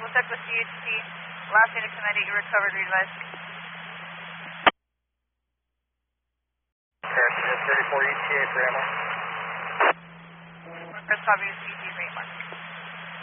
check with CHC. Last Phoenix and ID, you recovered, readvise. 34 ETA for ammo. Chris, copy,